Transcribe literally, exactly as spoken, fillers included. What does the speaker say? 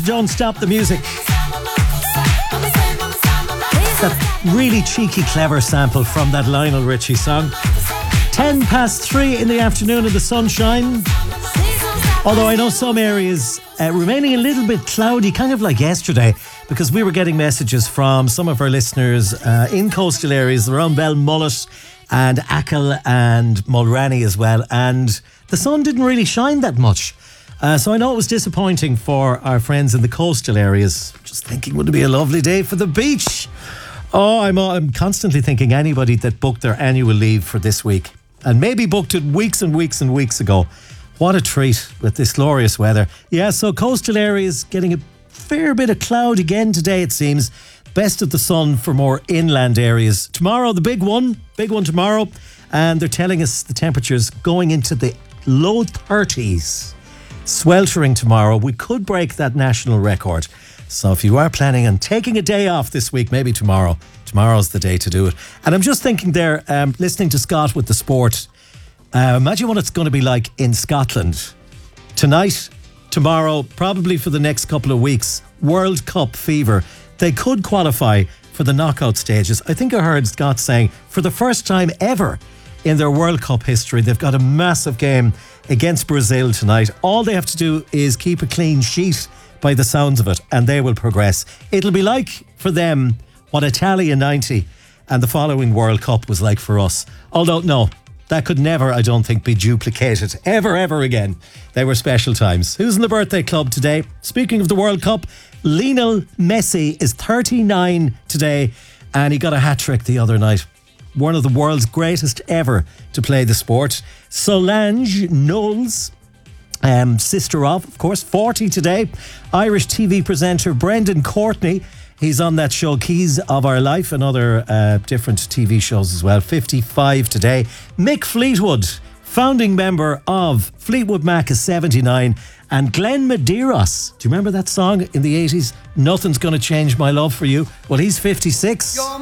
Don't Stop the Music. That really cheeky, clever sample from that Lionel Richie song. Ten past three in the afternoon in the sunshine. Although I know some areas uh, remaining a little bit cloudy, kind of like yesterday, because we were getting messages from some of our listeners uh, in coastal areas around Belmullet and Achill and Mulranny as well, and the sun didn't really shine that much. Uh, so I know it was disappointing for our friends in the coastal areas. Just thinking, would it be a lovely day for the beach? Oh, I'm, I'm constantly thinking anybody that booked their annual leave for this week and maybe booked it weeks and weeks and weeks ago. What a treat with this glorious weather. Yeah, so coastal areas getting a fair bit of cloud again today, it seems. Best of the sun for more inland areas. Tomorrow, the big one, big one tomorrow. And they're telling us the temperatures going into the low thirties. Sweltering tomorrow. We could break that national record. So if you are planning on taking a day off this week, maybe tomorrow, tomorrow's the day to do it. And I'm just thinking there, um, listening to Scott with the sport, uh, imagine what it's going to be like in Scotland. Tonight, tomorrow, probably for the next couple of weeks, World Cup fever. They could qualify for the knockout stages. I think I heard Scott saying for the first time ever in their World Cup history, they've got a massive game against Brazil tonight. All they have to do is keep a clean sheet by the sounds of it, and they will progress. It'll be like for them what Italia ninety and the following World Cup was like for us. Although, no, that could never, I don't think, be duplicated ever, ever again. They were special times. Who's in the birthday club today? Speaking of the World Cup, Lionel Messi is thirty-nine today, and he got a hat-trick the other night. One of the world's greatest ever to play the sport. Solange Knowles, um, sister of, of course, forty today. Irish T V presenter Brendan Courtney, he's on that show Keys of Our Life and other uh, different T V shows as well. fifty-five today. Mick Fleetwood, founding member of Fleetwood Mac, is seventy-nine. And Glenn Medeiros, do you remember that song in the eighties? Nothing's Gonna Change My Love for You. Well, he's fifty-six.